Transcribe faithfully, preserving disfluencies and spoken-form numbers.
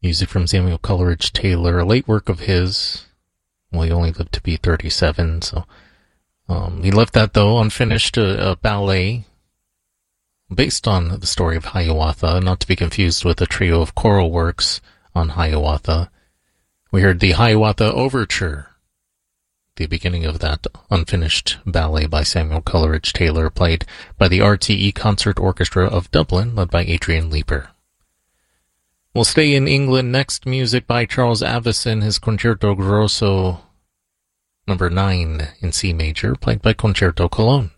Music from Samuel Coleridge Taylor, a late work of his. Well, he only lived to be thirty-seven, so um, he left that, though, unfinished, a, a ballet based on the story of Hiawatha, not to be confused with a trio of choral works on Hiawatha. We heard the Hiawatha Overture, the beginning of that unfinished ballet by Samuel Coleridge Taylor, played by the R T E Concert Orchestra of Dublin, led by Adrian Leeper. We'll stay in England next. Music by Charles Avison, his Concerto Grosso number nine in C major, played by Concerto Cologne.